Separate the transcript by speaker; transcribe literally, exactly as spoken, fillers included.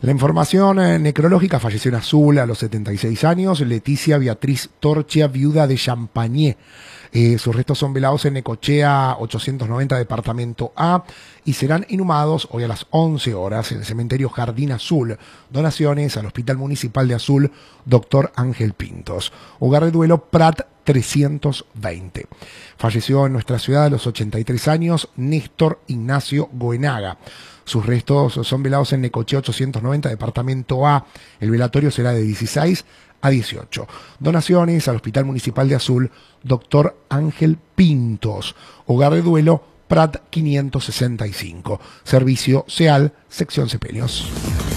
Speaker 1: La información eh, necrológica: falleció en Azul a los setenta y seis años Leticia Beatriz Torchia, viuda de Champañé. Eh, sus restos son velados en Necochea ochocientos noventa, departamento A, y serán inhumados hoy a las once horas en el cementerio Jardín Azul. Donaciones al Hospital Municipal de Azul, doctor Ángel Pintos. Hogar de duelo Prat trescientos veinte. Falleció en nuestra ciudad a los ochenta y tres años Néstor Ignacio Goenaga. Sus restos son velados en Necochea ochocientos noventa, departamento A. El velatorio será de dieciséis a dieciocho. Donaciones al Hospital Municipal de Azul, doctor Ángel Pintos. Hogar de duelo Prat quinientos sesenta y cinco. Servicio SEAL, sección Cepenios.